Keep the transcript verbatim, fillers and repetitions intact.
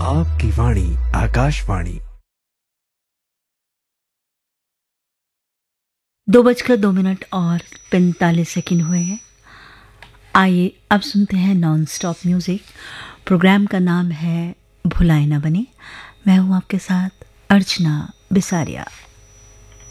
आपकी वाणी आकाशवाणी। दो बजकर दो मिनट और पैंतालीस सेकंड हुए हैं। आइए अब सुनते हैं नॉन स्टॉप म्यूजिक। प्रोग्राम का नाम है भुलाए ना बने। मैं हूं आपके साथ अर्चना बिसारिया।